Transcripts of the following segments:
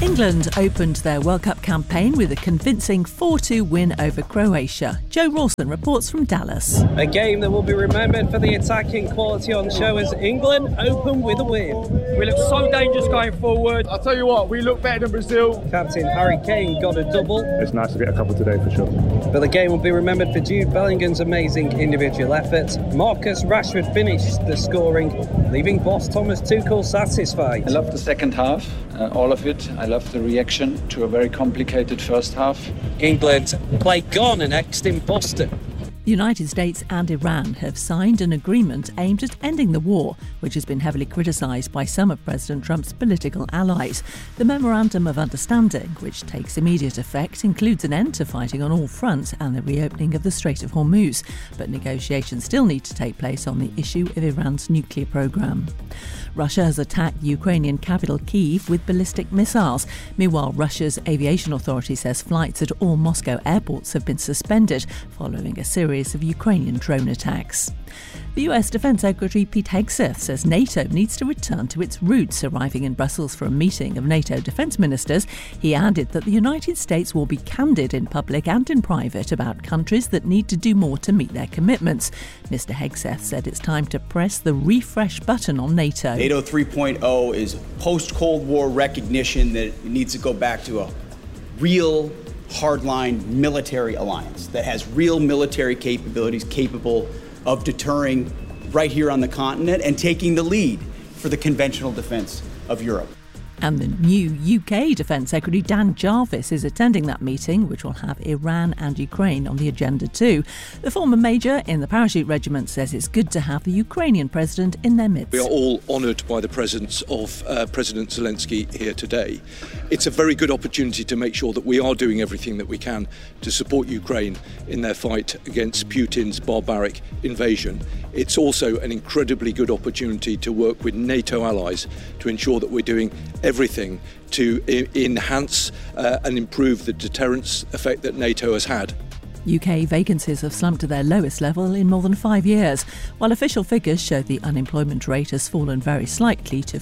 England opened their World Cup campaign with a convincing 4-2 win over Croatia. Joe Rawson reports from Dallas. A game that will be remembered for the attacking quality on show as England open with a win. We look so dangerous going forward. I'll tell you what, we look better than Brazil. Captain Harry Kane got a double. It's nice to get a couple today for sure. But the game will be remembered for Jude Bellingham's amazing individual effort. Marcus Rashford finished the scoring, leaving boss Thomas Tuchel satisfied. I love the second half, all of it. I love the reaction to a very complicated first half. England play gone and next in Boston. The United States and Iran have signed an agreement aimed at ending the war, which has been heavily criticised by some of President Trump's political allies. The Memorandum of Understanding, which takes immediate effect, includes an end to fighting on all fronts and the reopening of the Strait of Hormuz. But negotiations still need to take place on the issue of Iran's nuclear programme. Russia has attacked Ukrainian capital Kyiv with ballistic missiles. Meanwhile, Russia's aviation authority says flights at all Moscow airports have been suspended following a series of Ukrainian drone attacks. The US Defence Secretary Pete Hegseth says NATO needs to return to its roots, arriving in Brussels for a meeting of NATO defence ministers. He added that the United States will be candid in public and in private about countries that need to do more to meet their commitments. Mr Hegseth said it's time to press the refresh button on NATO. NATO 3.0 is post-Cold War recognition that it needs to go back to a real hardline military alliance that has real military capabilities capable of deterring right here on the continent and taking the lead for the conventional defence of Europe. And the new UK Defence Secretary Dan Jarvis is attending that meeting, which will have Iran and Ukraine on the agenda too. The former major in the Parachute Regiment says it's good to have the Ukrainian president in their midst. We are all honoured by the presence of President Zelensky here today. It's a very good opportunity to make sure that we are doing everything that we can to support Ukraine in their fight against Putin's barbaric invasion. It's also an incredibly good opportunity to work with NATO allies to ensure that we're doing everything to enhance and improve the deterrence effect that NATO has had. UK vacancies have slumped to their lowest level in more than 5 years, while official figures show the unemployment rate has fallen very slightly to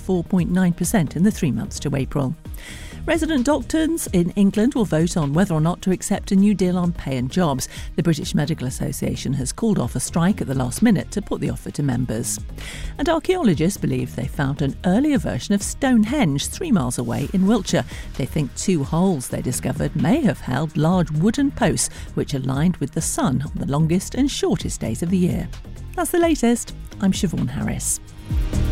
4.9% in the 3 months to April. Resident doctors in England will vote on whether or not to accept a new deal on pay and jobs. The British Medical Association has called off a strike at the last minute to put the offer to members. And archaeologists believe they found an earlier version of Stonehenge 3 miles away in Wiltshire. They think 2 holes they discovered may have held large wooden posts which aligned with the sun on the longest and shortest days of the year. That's the latest. I'm Siobhan Harris.